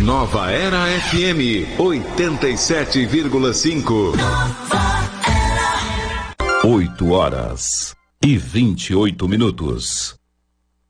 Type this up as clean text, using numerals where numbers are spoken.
Nova Era FM 87,5. 8 horas e 28 minutos.